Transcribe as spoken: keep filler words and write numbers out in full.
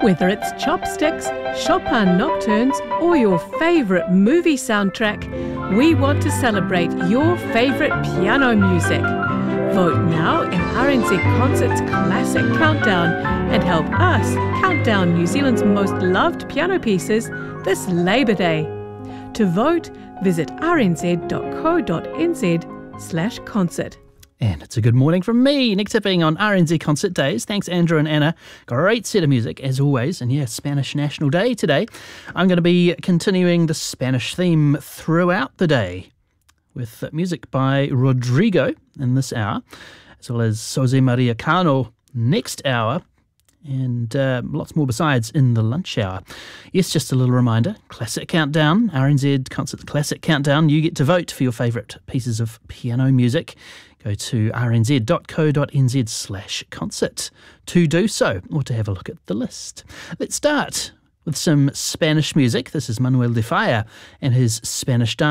Whether it's chopsticks, Chopin nocturnes, or your favourite movie soundtrack, we want to celebrate your favourite piano music. Vote now in R N Z Concert's Classic Countdown and help us count down New Zealand's most loved piano pieces this Labour Day. To vote, visit rnz.co.nz slash concert. And it's a good morning from me. Next up being on R N Z Concert Days. Thanks, Andrew and Anna. Great set of music, as always. And yeah, Spanish National Day today. I'm going to be continuing the Spanish theme throughout the day with music by Rodrigo in this hour, as well as Jose Maria Cano next hour, and uh, lots more besides in the lunch hour. Yes, just a little reminder, Classic Countdown, R N Z Concert Classic Countdown. You get to vote for your favourite pieces of piano music. Go to rnz.co.nz slash concert to do so, or to have a look at the list. Let's start with some Spanish music. This is Manuel de Falla and his Spanish dance.